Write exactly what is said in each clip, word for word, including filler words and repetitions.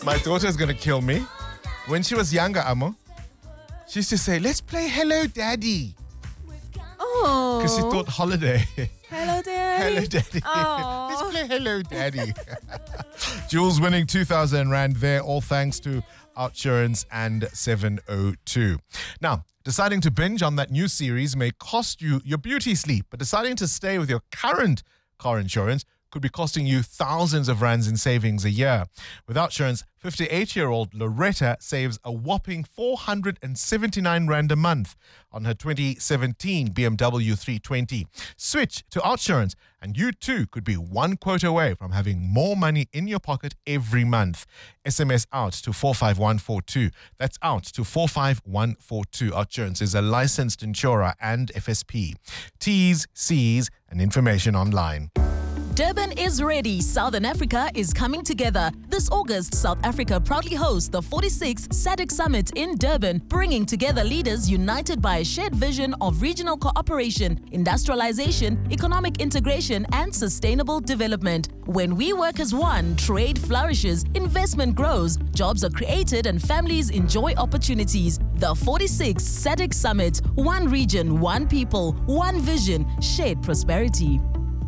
My daughter's going to kill me. When she was younger, Amo, she used to say, let's play Hello Daddy. Oh. Because she thought holiday. Hello, Daddy. Hello Daddy. Aww. Let's play Hello Daddy. Jules winning two thousand Rand there, all thanks to Outsurance and seven oh two. Now, deciding to binge on that new series may cost you your beauty sleep, but deciding to stay with your current car insurance could be costing you thousands of rands in savings a year. With Outsurance, fifty-eight-year-old Loretta saves a whopping four hundred seventy-nine rand a month on her twenty seventeen B M W three twenty. Switch to Outsurance, and you too could be one quote away from having more money in your pocket every month. S M S out to four five one four two. That's out to four five one four two. Outsurance is a licensed insurer and F S P. T's, C's, and information online. Durban is ready. Southern Africa is coming together. This August, South Africa proudly hosts the forty-sixth SADC Summit in Durban, bringing together leaders united by a shared vision of regional cooperation, industrialization, economic integration, and sustainable development. When we work as one, trade flourishes, investment grows, jobs are created, and families enjoy opportunities. The forty-sixth SADC Summit. One region, one people, one vision, shared prosperity.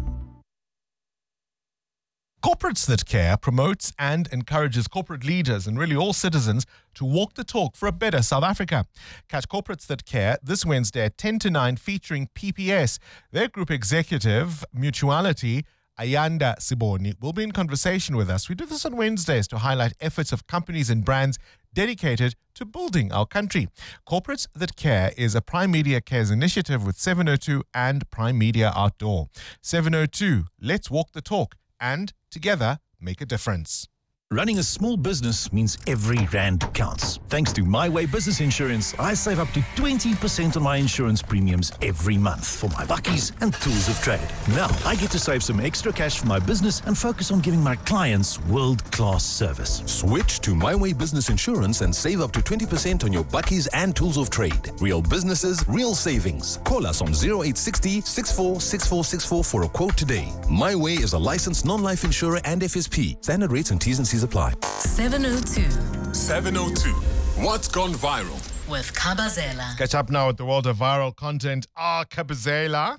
Corporates That Care promotes and encourages corporate leaders and really all citizens to walk the talk for a better South Africa. Catch Corporates That Care this Wednesday at ten to nine featuring P P S. Their group executive, Mutuality, Ayanda Siboni, will be in conversation with us. We do this on Wednesdays to highlight efforts of companies and brands dedicated to building our country. Corporates That Care is a Prime Media Cares initiative with seven oh two and Prime Media Outdoor. seven oh two, let's walk the talk and together make a difference. Running a small business means every rand counts. Thanks to My Way Business Insurance, I save up to twenty percent on my insurance premiums every month for my buckies and tools of trade. Now, I get to save some extra cash for my business and focus on giving my clients world-class service. Switch to My Way Business Insurance and save up to twenty percent on your buckies and tools of trade. Real businesses, real savings. Call us on zero eight six zero, six four six four six four for a quote today. My Way is a licensed non-life insurer and F S P. Standard rates and T's and C's apply. seven oh two. seven oh two. What's gone viral? With Kabazela. Catch up now with the world of viral content. Ah, Kabazela.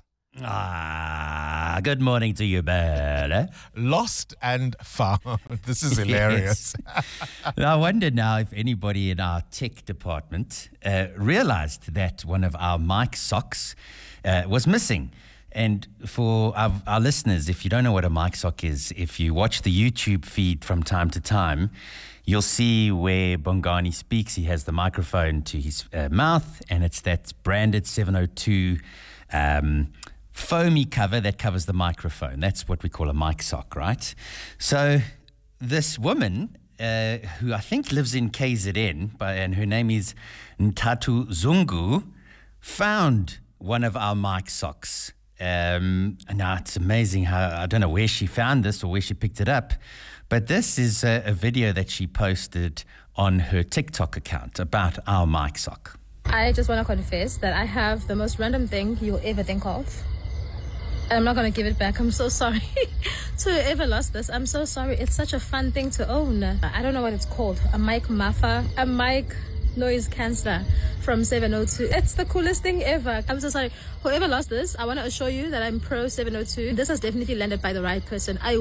Ah, good morning to you, Bella. Lost and found. This is hilarious. I wonder now if anybody in our tech department uh, realized that one of our mic socks uh, was missing. And for our, our listeners, if you don't know what a mic sock is, if you watch the YouTube feed from time to time, you'll see where Bongani speaks. He has the microphone to his uh, mouth, and it's that branded seven oh two um, foamy cover that covers the microphone. That's what we call a mic sock, right? So this woman, uh, who I think lives in K Z N, by, and her name is Ntatu Zungu, found one of our mic socks. Um, now it's amazing how, I don't know where she found this or where she picked it up, but this is a, a video that she posted on her TikTok account about our mic sock. I just want to confess that I have the most random thing you'll ever think of. And I'm not going to give it back. I'm so sorry to whoever lost this. I'm so sorry. It's such a fun thing to own. I don't know what it's called. A mic muffler. A mic noise canceller from seven oh two. It's the coolest thing ever. I'm so sorry. Whoever lost this, I want to assure you that I'm pro seven oh two. This has definitely landed by the right person. I